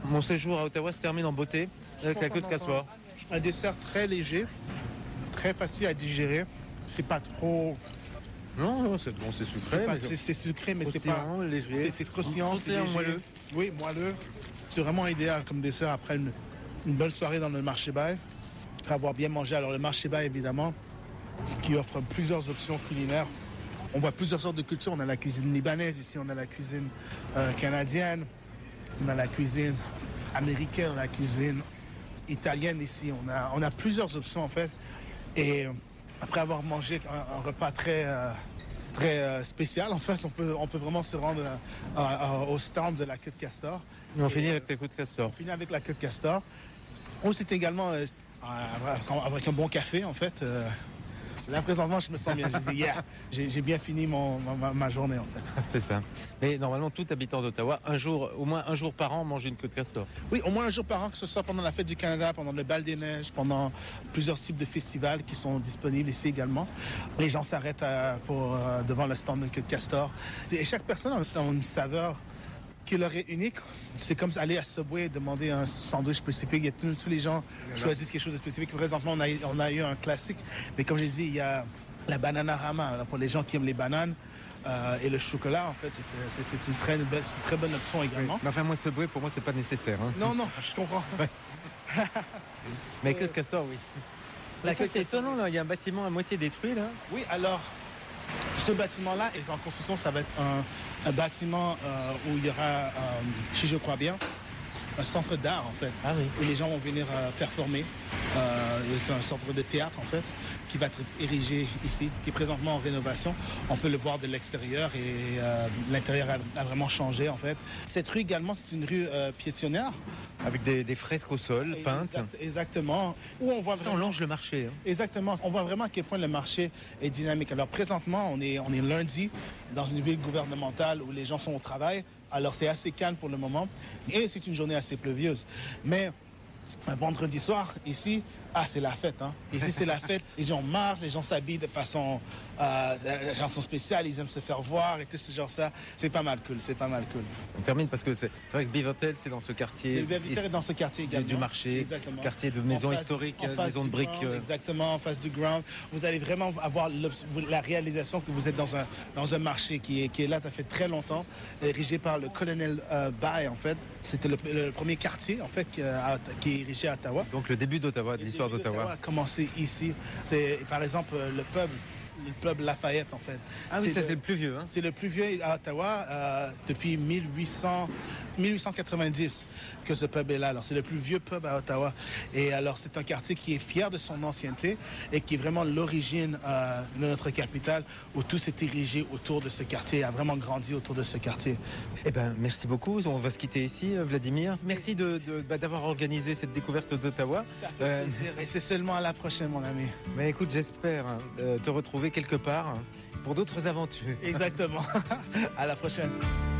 Mon séjour à Ottawa se termine en beauté avec la queue de castor. Un dessert très léger, très facile à digérer. C'est pas trop... Non, c'est bon, c'est sucré. C'est sucré, mais c'est pas... léger. C'est croustillant, c'est léger. Moelleux. Oui, moelleux. C'est vraiment idéal comme dessert après une belle soirée dans le marché Bail. Après avoir bien mangé. Alors le marché Bail, évidemment, qui offre plusieurs options culinaires. On voit plusieurs sortes de cultures. On a la cuisine libanaise ici, on a la cuisine canadienne, on a la cuisine américaine, on a la cuisine italienne ici. On a plusieurs options en fait. Et après avoir mangé un repas très spécial, en fait, on peut vraiment se rendre au stand de la queue de castor. Et on finit avec la queue de castor. On finit avec la queue de castor. Ou c'est également avec un bon café, en fait. Là, présentement, je me sens bien. Je dis, yeah, j'ai bien fini ma journée, en fait. C'est ça. Mais normalement, tout habitant d'Ottawa, au moins un jour par an, mange une queue de castor. Oui, au moins un jour par an, que ce soit pendant la fête du Canada, pendant le bal des neiges, pendant plusieurs types de festivals qui sont disponibles ici également. Les gens s'arrêtent devant le stand de queue de castor. Et chaque personne a une saveur qui leur est unique. C'est comme aller à Subway et demander un sandwich spécifique. Tous les gens choisissent quelque chose de spécifique. Présentement, on a eu un classique. Mais comme je l'ai dit, il y a la bananarama. Alors, pour les gens qui aiment les bananes et le chocolat, en fait, c'est une très bonne option également. Mais enfin, moi, Subway, pour moi, c'est pas nécessaire. Hein. Non, je comprends. Ouais. Mais queue de castor, oui. C'est étonnant, là. Il y a un bâtiment à moitié détruit, là. Oui, alors, ce bâtiment-là est en construction. Ça va être un bâtiment où il y aura, si je crois bien, un centre d'art, en fait. Ah oui. Où les gens vont venir performer. C'est un centre de théâtre, en fait, qui va être érigé ici, qui est présentement en rénovation. On peut le voir de l'extérieur et l'intérieur a vraiment changé, en fait. Cette rue également, c'est une rue piétonnière. Avec des fresques au sol, peintes. Exactement. Où on voit ça, on longe le marché. Hein. Exactement. On voit vraiment à quel point le marché est dynamique. Alors présentement, on est lundi dans une ville gouvernementale où les gens sont au travail. Alors c'est assez calme pour le moment. Et c'est une journée assez pluvieuse. Mais un vendredi soir, ici, c'est la fête. Hein. Ici, c'est la fête. Les gens marchent, les gens s'habillent de façon spéciale. Ils aiment se faire voir et tout ce genre ça. C'est pas mal cool, On termine parce que c'est vrai que Bivotel, c'est dans ce quartier. Bivotel est dans ce quartier également. Du marché, exactement. Quartier de maisons historiques, maisons de briques. Exactement, en face du ground. Vous allez vraiment avoir la réalisation que vous êtes dans un marché qui est là, ça fait très longtemps, érigé par le colonel Bay, en fait. C'était le premier quartier, en fait, qui est érigé à Ottawa. Donc le début d'Ottawa, de l'histoire d'Ottawa. A commencé ici. C'est par exemple le pub Lafayette, en fait. Ah oui, c'est le plus vieux. Hein. C'est le plus vieux à Ottawa depuis 1890 que ce pub est là. Alors, c'est le plus vieux pub à Ottawa. Et alors, c'est un quartier qui est fier de son ancienneté et qui est vraiment l'origine de notre capitale où tout s'est érigé autour de ce quartier, a vraiment grandi autour de ce quartier. Eh bien, merci beaucoup. On va se quitter ici, Vladimir. Merci d'avoir organisé cette découverte d'Ottawa. Ça fait plaisir. Et c'est seulement à la prochaine, mon ami. Mais écoute, j'espère te retrouver quelque part pour d'autres aventures. Exactement. À la prochaine.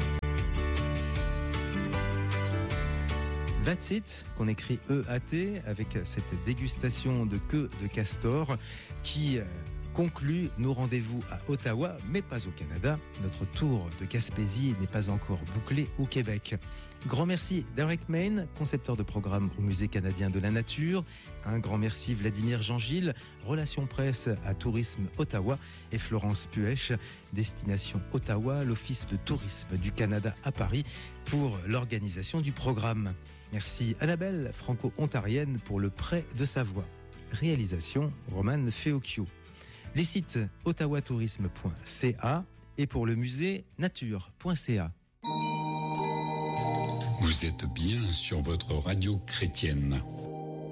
That's it, qu'on écrit EAT, avec cette dégustation de queue de castor qui conclut nos rendez-vous à Ottawa, mais pas au Canada. Notre tour de Gaspésie n'est pas encore bouclé au Québec. Grand merci Derek Main, concepteur de programme au Musée canadien de la nature. Un grand merci Vladimir Jean-Gilles, relations presse à Tourisme Ottawa, et Florence Puech, destination Ottawa, l'Office de tourisme du Canada à Paris, pour l'organisation du programme. Merci Annabelle, franco-ontarienne, pour le prêt de sa voix. Réalisation Romane Feocchio. Les sites ottawatourisme.ca et pour le musée nature.ca. Vous êtes bien sur votre radio chrétienne.